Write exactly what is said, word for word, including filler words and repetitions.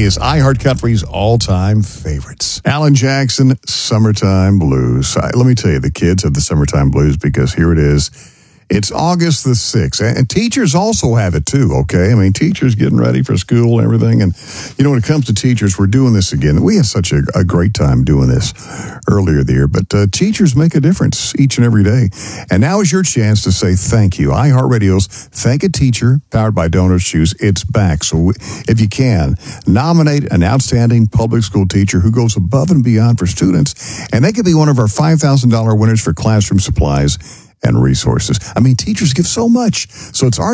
is iHeartCountry's all-time favorites. Alan Jackson, Summertime Blues. I, let me tell you, the kids have the Summertime Blues because here it is. It's August the sixth, and teachers also have it too, okay? I mean, teachers getting ready for school and everything, and, you know, when it comes to teachers, we're doing this again. We had such a, a great time doing this earlier the year, but uh, teachers make a difference each and every day, and now is your chance to say thank you. iHeartRadio's Thank a Teacher, powered by Donuts Shoes, it's back, so if you can, nominate an outstanding public school teacher who goes above and beyond for students, and they could be one of our five thousand dollars winners for classroom supplies and resources. I mean, teachers give so much, so it's our